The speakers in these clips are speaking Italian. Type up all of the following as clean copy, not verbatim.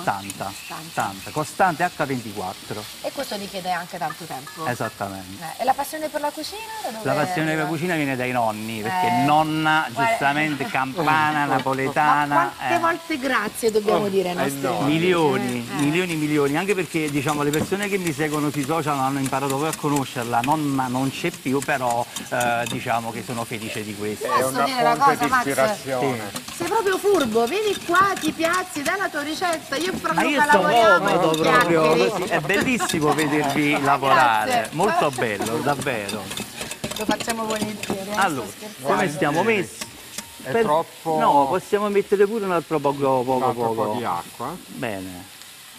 Tanta, costante H24. E questo richiede anche tanto tempo. Esattamente. E la passione per la cucina? Da dove La passione per la arriva? cucina viene dai nonni, perché nonna, giustamente, campana, napoletana. Ma quante volte grazie dobbiamo dire ai nostri nonni? Milioni, anche perché diciamo, le persone che mi seguono sui social hanno imparato poi a conoscerla, nonna non c'è più, però diciamo che sono felice di questo. Posso È una dire una fonte cosa, di Max? ispirazione. Sei proprio furbo, vieni qua, ti piazzi, dai la tua ricetta, io e Ma Franco io sto lavoriamo comodo e proprio, chiacchieri. così. È bellissimo vedervi lavorare, Grazie. molto bello, davvero. Lo facciamo volentieri. Allora, sto scherzando. come stiamo messi? È troppo... No, possiamo mettere pure un altro poco. un altro po' di acqua. Bene.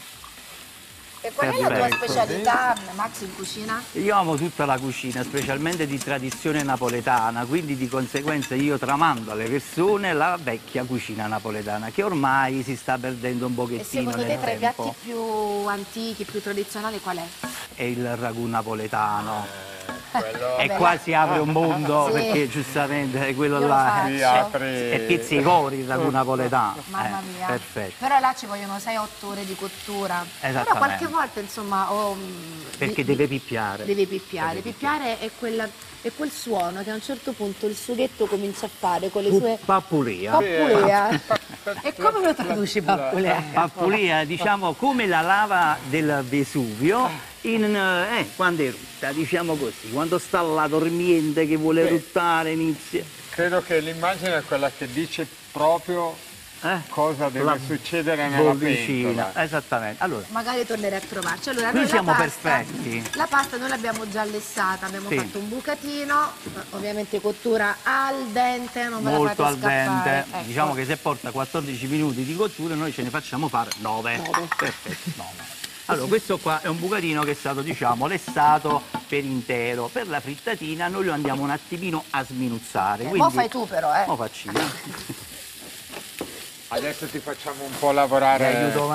E qual è la tua Perfetto. specialità, Max, in cucina? Io amo tutta la cucina, specialmente di tradizione napoletana, quindi di conseguenza io tramando alle persone la vecchia cucina napoletana, che ormai si sta perdendo un E pochettino secondo te nel tra i tempo. piatti più antichi, più tradizionali, qual è? È il ragù napoletano. Quello E qua si apre un mondo, Sì. perché giustamente è quello Io lo là. faccio. si apre... È pizzicori il ragù napoletano. Mamma mia. Perfetto. Però là ci vogliono 6-8 ore di cottura. Però qualche Esattamente. volta, insomma, Perché deve pippiare. Deve pippiare. Pippiare è quel suono che a un certo punto il sughetto comincia a fare con le sue... Pappulia. Pappulia. E come lo traduci pappulia? Pappulia, diciamo, come la lava del Vesuvio quando erutta, diciamo così, quando sta là dormiente che vuole eruttare, inizia. Credo che l'immagine è quella che dice proprio cosa deve La succedere nella bollicina. pentola. Esattamente. Allora, Magari tornerei a trovarci. Allora, Qui noi siamo la pasta, perfetti. La pasta noi l'abbiamo già lessata, abbiamo Sì. fatto un bucatino, ovviamente cottura al dente, non ve la molto fate al scappare. dente. Ecco. Diciamo che se porta 14 minuti di cottura noi ce ne facciamo fare 9. Perfetto, 9. Allora, questo qua è un bucatino che è stato, diciamo, lessato per intero. Per la frittatina noi lo andiamo un attimino a sminuzzare. Mo fai tu però, Mo faccio io. Adesso ti facciamo un po' lavorare. Mi aiuto